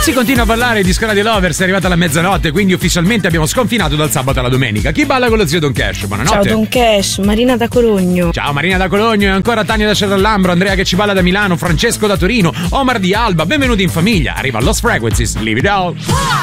Si continua a ballare il Disco Radio Lovers, è arrivata la mezzanotte, quindi ufficialmente abbiamo sconfinato dal sabato alla domenica. Chi balla con lo zio Don Cash? Buonanotte. Ciao Don Cash, Marina da Cologno. Ciao Marina da Cologno e ancora Tania da Cerrallambro, Andrea che ci balla da Milano, Francesco da Torino, Omar di Alba, benvenuti in famiglia. Arriva Lost Frequencies, Leave It All.